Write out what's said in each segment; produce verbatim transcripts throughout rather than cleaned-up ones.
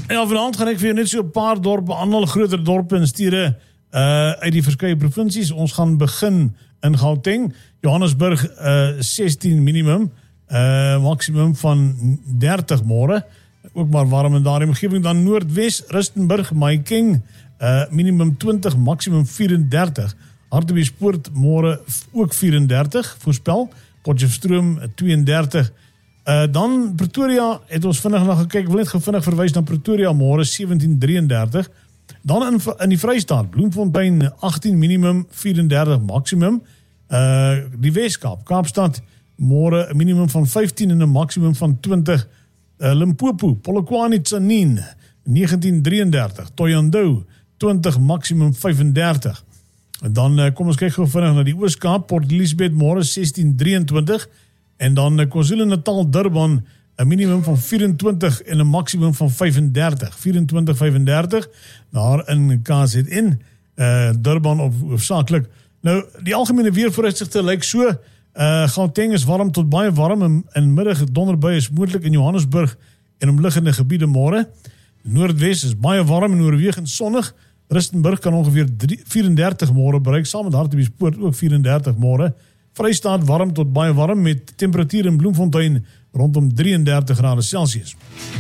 Ja, vanavond gaan ek vir jou net so 'n paar dorpe, ander groter dorpe en stede uh, uit die verskeie provinsies. Ons gaan begin in Gauteng, Johannesburg uh, sestien minimum, uh, maksimum van dertig môre. Ook maar warm in daardie omgewing. Dan Noordwes, Rustenburg, Mahikeng, uh, minimum twintig, maksimum vyf en dertig. Hartbeespoort môre ook vyf en dertig voorspel. Potchefstroom twee en dertig. Uh, dan Pretoria het ons vinnig na gekyk. Ek wil net gevinnig verwys na Pretoria môre sewentien drie en dertig. Dan in, in die Vrystaat, Bloemfontein agtien minimum, vyf en dertig maksimum. Uh, die Weskaap, Kaapstad môre 'n minimum van vyftien en 'n maksimum van twintig. Uh, Limpopo, Polokwane, Tzaneen negentien drie en dertig. Thohoyandou twintig maksimum vyf en dertig. En dan uh, kom ons kyk gou vinnig na die Ooskaap, Port Elizabeth môre sestien drie en twintig. En dan uh, KwaZulu-Natal, Durban 'n minimum van vyf en twintig en 'n maksimum van vyf en dertig. vyf en twintig vyf en dertig. Daar in K Z N, uh, Durban op hoofsaaklik. Nou, die algemene weervooruitsigte lyk so. Uh, Gauteng is warm tot baie warm en in middag donderbuie is moontlik in Johannesburg en omliggende gebiede môre. Noordwes is baie warm en oorwegend sonnig. Rustenburg kan ongeveer vyf en dertig môre bereik, saam met Hartbeespoort ook vyf en dertig môre. Vrystaat warm tot baie warm met temperatuur in Bloemfontein rondom drie en dertig grade Celsius.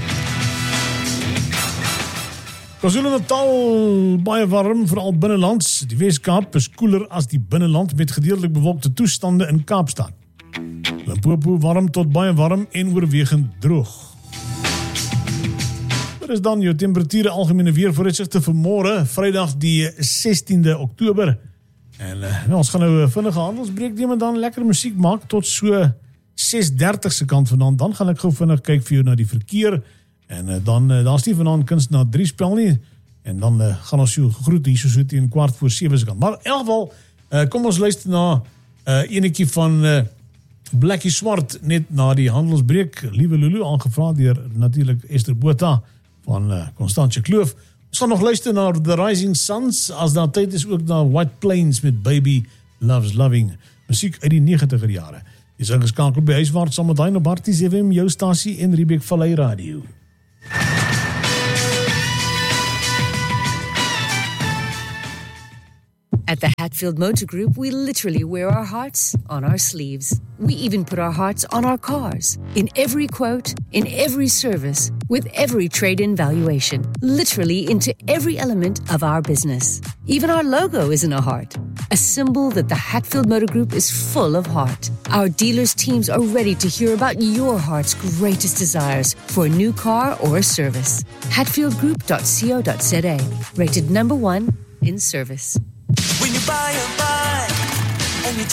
KwaZulu-Natal baie warm, veral binnelands. Die Weskaap is koeler as die binneland met gedeeltelik bewolkte toestande in Kaapstad. Limpopo warm tot baie warm en oorwegend droog. Dit is dan jou temperature algemene weervooruitsigte vir môre, Vrydag die sestiende Oktober. En uh, nou, ons gaan nou 'n vinnige handelsbreek neem en dan lekker musiek maak tot so ses dertig se kant vanaand. Dan gaan ek gou vinnig kyk vir jou na die verkeer. En uh, dan, uh, daar's nie vanaand kunstenaar drie spel nie. En dan uh, gaan ons jou gegroet hier so so teen kwart voor sewe se kant. Maar in elk geval, uh, kom ons luister na uh, enetjie van uh, Blackie Swart net na die handelsbreek. Liewe Lulu, aangevra deur natuurlik Esther Botha van uh, Constantje Kloof. Ons gaan nog luister na The Rising Suns, as daar tyd is ook na White Plains met Baby Loves Loving. Musiek uit die negentiger jare. Jy is ingeskakel by Huiswaarts saam met hy op Harties F M, jou stasie en Riebeek Vallei Radio. At the Hatfield Motor Group, we literally wear our hearts on our sleeves. We even put our hearts on our cars. In every quote, in every service, with every trade-in valuation. Literally into every element of our business. Even our logo is in a heart. A symbol that the Hatfield Motor Group is full of heart. Our dealers' teams are ready to hear about your heart's greatest desires for a new car or a service. hatfield group dot co dot za. Rated number one in service. When you buy a bike and you